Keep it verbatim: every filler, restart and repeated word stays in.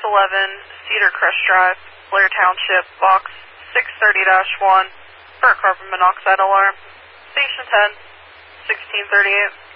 eleven, Cedar Crest Drive, Blair Township, box six thirty dash one, for a carbon monoxide alarm. Station ten, sixteen thirty-eight.